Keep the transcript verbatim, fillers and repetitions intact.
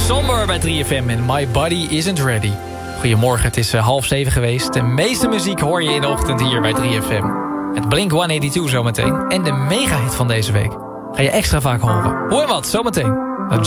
Somber bij drie F M en My Body Isn't Ready. Goedemorgen, het is uh, half zeven geweest. De meeste muziek hoor je in de ochtend hier bij drie F M. Het Blink honderdtweeënnegentig zometeen. En de mega-hit van deze week ga je extra vaak horen. Hoor wat, zometeen.